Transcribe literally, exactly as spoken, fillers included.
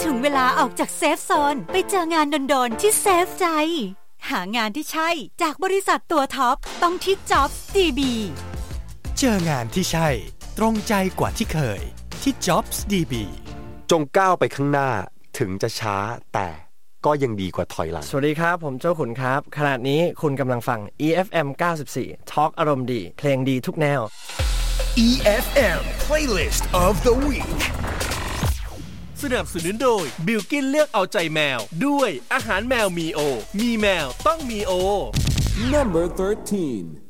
ถึงเวลาออกจากเซฟโซนไปเจองานโดนๆที่เซฟใจหางานที่ใช่จากบริษัทตัวท็อปต้องที่ Jobs ดี บีเจองานที่ใช่ตรงใจกว่าที่เคยที่ Jobs ดี บีจงก้าวไปข้างหน้าถึงจะช้าแต่ก็ยังดีกว่าถอยหลังสวัสดีครับผมโจ้ขุนครับขณะนี้คุณกำลังฟัง อี เอฟ เอ็ม เก้าสิบสี่ Talk อารมณ์ดีเพลงดีทุกแนวอี เอฟ เอ็ม Playlist of the Week สนับสนุนโดยบิลกินเลือกเอาใจแมวด้วยอาหารแมวมีโอมีแมวต้องมีโอ Number thirteen